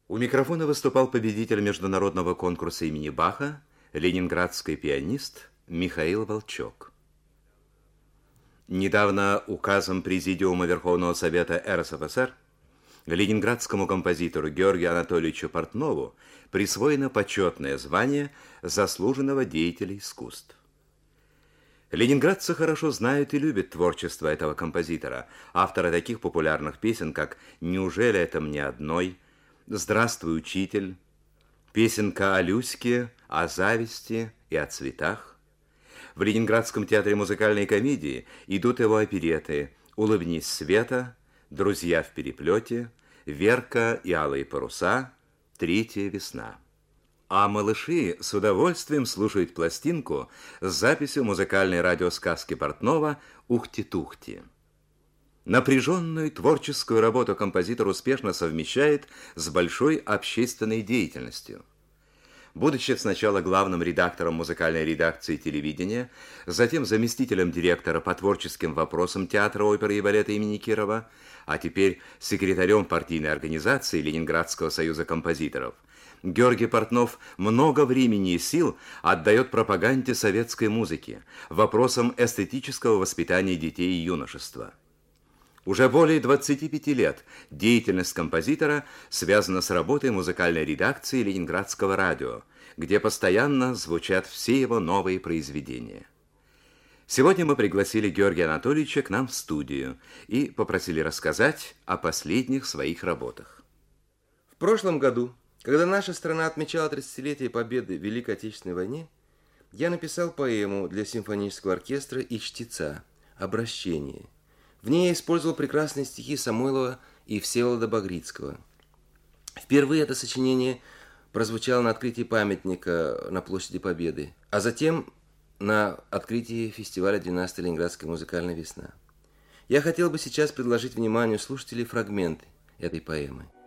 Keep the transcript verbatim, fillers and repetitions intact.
У микрофона выступал победитель международного конкурса имени Баха, ленинградский пианист Михаил Волчок. Недавно указом Президиума Верховного Совета эр эс эф эс эр ленинградскому композитору Георгию Анатольевичу Портнову присвоено почетное звание заслуженного деятеля искусств. Ленинградцы хорошо знают и любят творчество этого композитора, автора таких популярных песен, как «Неужели это мне одной?», «Здравствуй, учитель», песенка о Люське, о зависти и о цветах. В Ленинградском театре музыкальной комедии идут его опереты «Улыбнись, Света», «Друзья в переплете», «Верка и алые паруса», «Третья весна». А малыши с удовольствием слушают пластинку с записью музыкальной радиосказки Портнова «Ухти-тухти». Напряженную творческую работу композитор успешно совмещает с большой общественной деятельностью. Будучи сначала главным редактором музыкальной редакции телевидения, затем заместителем директора по творческим вопросам театра оперы и балета имени Кирова, а теперь секретарем партийной организации Ленинградского союза композиторов, Георгий Портнов много времени и сил отдает пропаганде советской музыки, вопросам эстетического воспитания детей и юношества. Уже более двадцати пяти лет деятельность композитора связана с работой музыкальной редакции Ленинградского радио, где постоянно звучат все его новые произведения. Сегодня мы пригласили Георгия Анатольевича к нам в студию и попросили рассказать о последних своих работах. В прошлом году, когда наша страна отмечала тридцатилетие победы в Великой Отечественной войне, я написал поэму для симфонического оркестра и чтеца «Обращение». В ней я использовал прекрасные стихи Самойлова и Всеволода Багрицкого. Впервые это сочинение прозвучало на открытии памятника на площади Победы, а затем на открытии фестиваля двенадцатой Ленинградской музыкальной весна. Я хотел бы сейчас предложить вниманию слушателей фрагменты этой поэмы.